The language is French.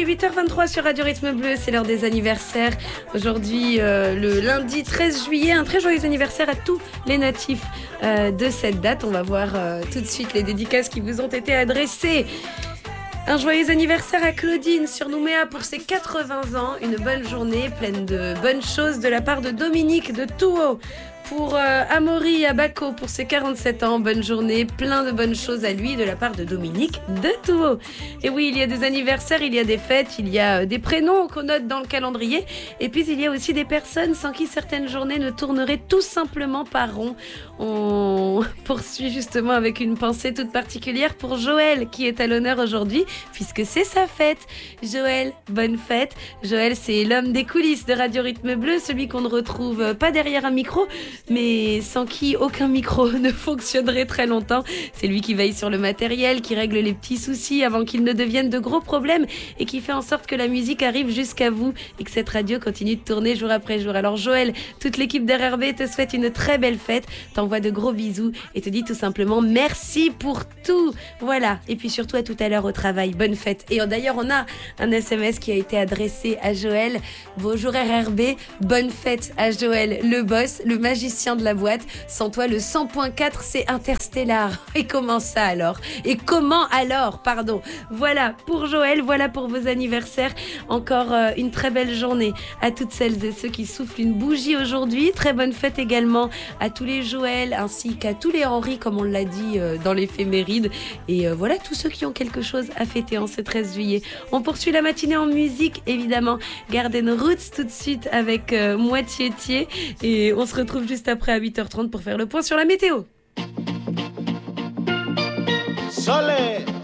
8h23 sur Radio Rythme Bleu, c'est l'heure des anniversaires. Aujourd'hui, le lundi 13 juillet, un très joyeux anniversaire à tous les natifs de cette date. On va voir tout de suite les dédicaces qui vous ont été adressées. Un joyeux anniversaire à Claudine sur Nouméa pour ses 80 ans. Une bonne journée pleine de bonnes choses de la part de Dominique de Touhaut. Pour Amaury à Baco pour ses 47 ans, bonne journée, plein de bonnes choses à lui de la part de Dominique de Touhaut. Et oui, il y a des anniversaires, il y a des fêtes, il y a des prénoms qu'on note dans le calendrier. Et puis il y a aussi des personnes sans qui certaines journées ne tourneraient tout simplement pas rond. On poursuit justement avec une pensée toute particulière pour Joël qui est à l'honneur aujourd'hui puisque c'est sa fête. Joël, bonne fête. Joël, c'est l'homme des coulisses de Radio Rythme Bleu, celui qu'on ne retrouve pas derrière un micro, mais sans qui aucun micro ne fonctionnerait très longtemps. C'est lui qui veille sur le matériel, qui règle les petits soucis avant qu'ils ne deviennent de gros problèmes et qui fait en sorte que la musique arrive jusqu'à vous et que cette radio continue de tourner jour après jour. Alors Joël, toute l'équipe d'RRB te souhaite une très belle fête, t'envoie de gros bisous et te dit tout simplement merci pour tout. Voilà, et puis surtout à tout à l'heure au travail, bonne fête. Et d'ailleurs on a un SMS qui a été adressé à Joël. Bonjour RRB, bonne fête à Joël, le boss, le magicien de la boîte. Sans toi, le 100.4, c'est interstellar. Et comment ça alors ? Et comment alors ? Pardon. Voilà pour Joël, voilà pour vos anniversaires. Encore une très belle journée à toutes celles et ceux qui soufflent une bougie aujourd'hui. Très bonne fête également à tous les Joël ainsi qu'à tous les Henri, comme on l'a dit dans l'éphéméride. Et voilà tous ceux qui ont quelque chose à fêter en ce 13 juillet. On poursuit la matinée en musique, évidemment. Garden Roots tout de suite avec Moitié Tiers. Et on se retrouve juste après à 8h30 pour faire le point sur la météo. Soleil